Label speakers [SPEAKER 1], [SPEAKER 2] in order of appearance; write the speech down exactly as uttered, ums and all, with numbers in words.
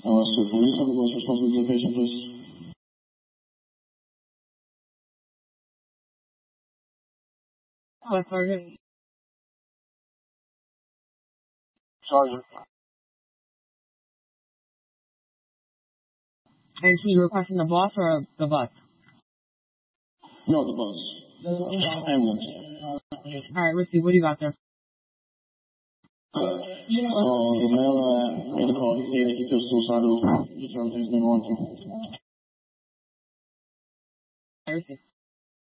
[SPEAKER 1] Uh, so can you tell me what's responsible for the patient, please?
[SPEAKER 2] Oh, Sergeant.
[SPEAKER 1] Sergeant.
[SPEAKER 2] And she requesting the bus or the bus?
[SPEAKER 1] No, the bus. Ambulance.
[SPEAKER 2] All right, let's see. What do you got there?
[SPEAKER 1] Uh, the male uh, made a call. He stated he feels suicidal. Just everything's been going through.
[SPEAKER 2] Everything.